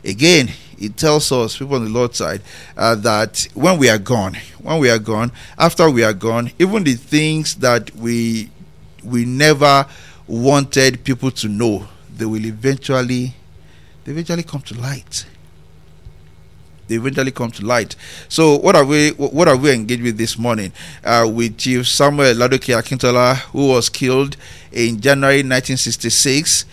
Again, it tells us, people on the Lord's side, that when we are gone, after we are gone, even the things that we never wanted people to know, they eventually come to light. They eventually come to light. So what are we engaged with this morning? With Chief Samuel Ladoke Akintola, who was killed in January 1966.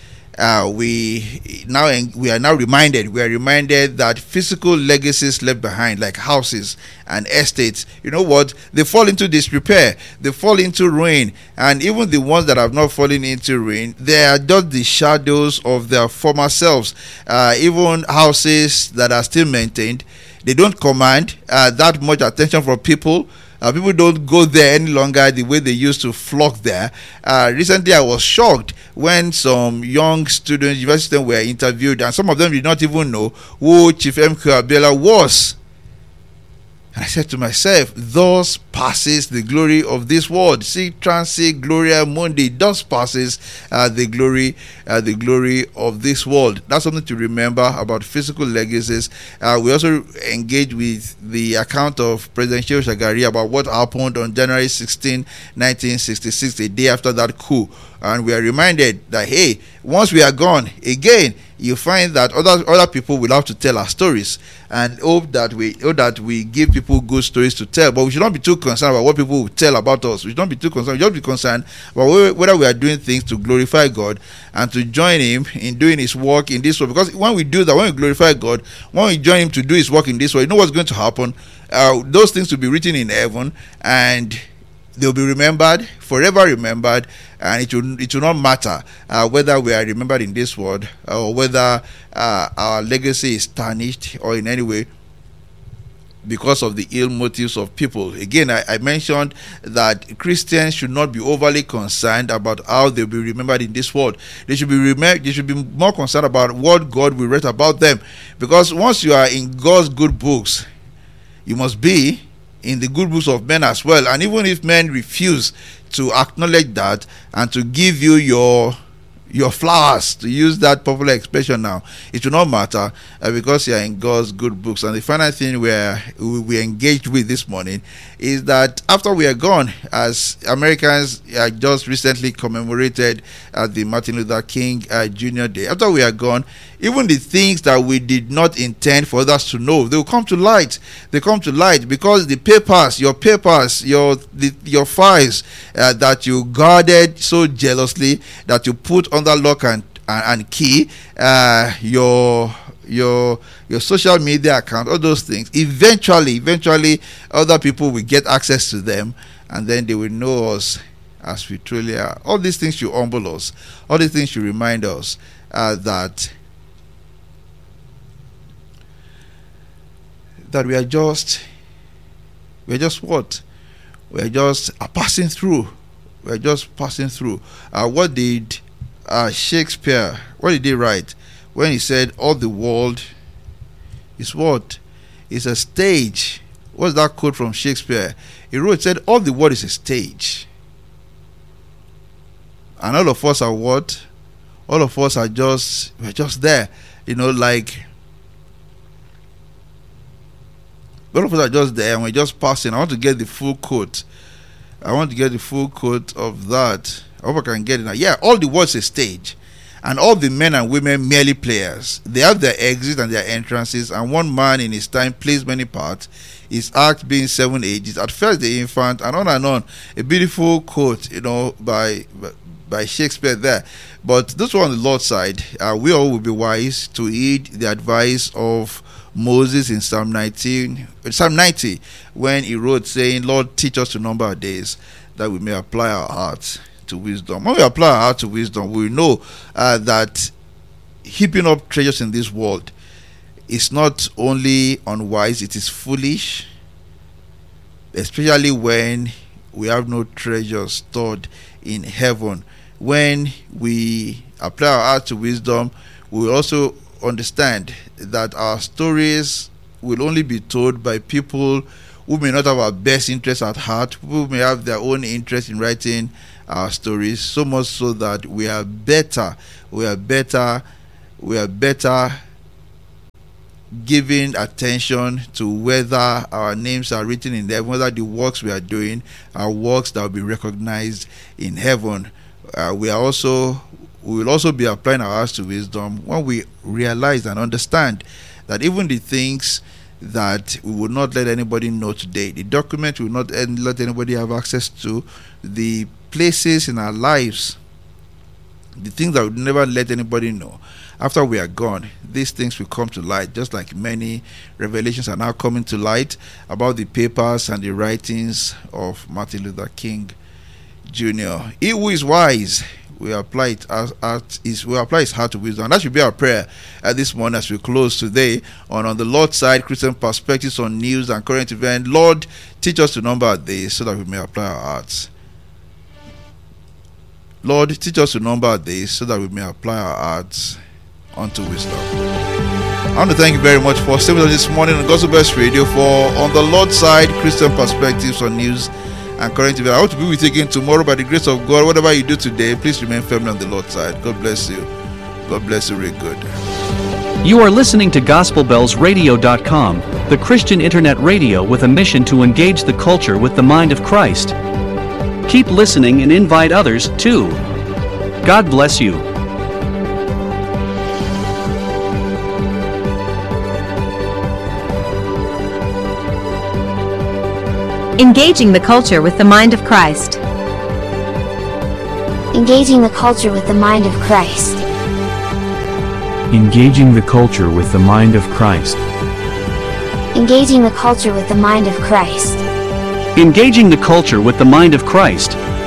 We are now reminded that physical legacies left behind, like houses and estates, you know what, they fall into disrepair, they fall into ruin. And even the ones that have not fallen into ruin, they are just the shadows of their former selves. Even houses that are still maintained, they don't command that much attention from people. People don't go there any longer the way they used to flock there. Recently, I was shocked when some young students, university students, were interviewed, and some of them did not even know who Chief M.K. Abiola was. And I said to myself, thus passes the glory of this world. See, transit gloria mundi. Thus passes the glory of this world. That's something to remember about physical legacies. We also engage with the account of President Shehu Shagari about what happened on January 16, 1966, a day after that coup. And we are reminded that, hey, once we are gone, again, you find that other people will have to tell our stories, and hope that we give people good stories to tell. But we should not be too concerned about what people will tell about us. We should not be too concerned. We should be concerned about whether we are doing things to glorify God and to join Him in doing His work in this world. Because when we do that, when we glorify God, when we join Him to do His work in this world, you know what's going to happen? Those things will be written in heaven, and they'll be remembered, forever remembered, and it will not matter whether we are remembered in this world or whether our legacy is tarnished or in any way because of the ill motives of people. Again, I mentioned that Christians should not be overly concerned about how they'll be remembered in this world. They should be more concerned about what God will write about them, because once you are in God's good books, you must be in the good books of men as well. And even if men refuse to acknowledge that and to give you your flowers, to use that popular expression now, it will not matter, because you are in God's good books. And the final thing we engaged with this morning is that after we are gone, as Americans just recently commemorated the Martin Luther King Jr. Day, after we are gone, even the things that we did not intend for others to know, they will come to light. They come to light because your files that you guarded so jealously, that you put under lock and key, your social media account, all those things, eventually other people will get access to them, and then they will know us as we truly are. All these things should humble us. All these things should remind us that we are just what? We are just passing through. We are just passing through. What did Shakespeare, what did he write when he said all the world is what? Is a stage? What's that quote from Shakespeare? He said all the world is a stage. And all of us are what? All of us are we're just there. Like, all of us are just there and we're just passing. I want to get the full quote. of that. I hope I can get it now. Yeah, all the world's a stage, and all the men and women merely players. They have their exits and their entrances, and one man in his time plays many parts, his act being 7 ages, at first the infant, and on and on. A beautiful quote, by Shakespeare there. But this one on the Lord's side, we all will be wise to heed the advice of Moses in Psalm 90, when he wrote saying, Lord, teach us to number our days, that we may apply our hearts to wisdom. When we apply our heart to wisdom, we know that heaping up treasures in this world is not only unwise, it is foolish, especially when we have no treasure stored in heaven. When we apply our heart to wisdom, we also understand that our stories will only be told by people who may not have our best interest at heart, who may have their own interest in writing our stories, so much so that we are better giving attention to whether our names are written in heaven, whether the works we are doing are works that will be recognized in heaven. We will also be applying our hearts to wisdom when we realize and understand that even the things that we will not let anybody know today, the document we will not let anybody have access to, the places in our lives, the things that we would never let anybody know, after we are gone, these things will come to light, just like many revelations are now coming to light about the papers and the writings of Martin Luther King Jr. He who is wise will apply his heart to wisdom. And that should be our prayer at this morning as we close today on the Lord's Side, Christian Perspectives on News and Current Events. Lord, teach us to number our days so that we may apply our hearts. Lord, teach us to number our days so that we may apply our hearts unto wisdom. I want to thank you very much for staying with us this morning on Gospel Best Radio for On the Lord's Side, Christian Perspectives on News and Current Events. I hope to be with you again tomorrow by the grace of God. Whatever you do today, please remain firmly on the Lord's side. God bless you. God bless you really good. You are listening to GospelBellsRadio.com, the Christian internet radio with a mission to engage the culture with the mind of Christ. Keep listening and invite others, too. God bless you. Engaging the culture with the mind of Christ. Engaging the culture with the mind of Christ. Engaging the culture with the mind of Christ. Engaging the culture with the mind of Christ. Engaging the culture with the mind of Christ.